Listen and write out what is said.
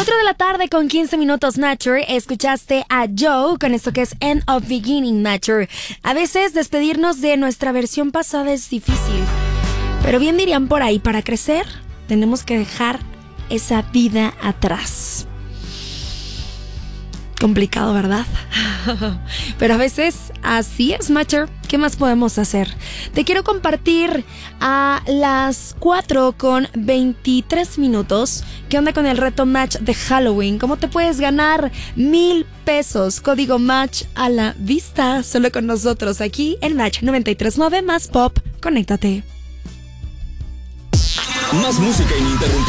4 de la tarde con 15 minutos, Nature. Escuchaste a Joe con esto que es End of Beginning, Nature. A veces despedirnos de nuestra versión pasada es difícil, pero bien dirían por ahí, para crecer tenemos que dejar esa vida atrás. Complicado, ¿verdad? Pero a veces así es, Matcher. ¿Qué más podemos hacer? Te quiero compartir a las 4:23. ¿Qué onda con el reto Match de Halloween? ¿Cómo te puedes ganar 1,000 pesos? Código Match a la vista. Solo con nosotros aquí en Match 93.9 más Pop. Conéctate. Más música ininterrumpida.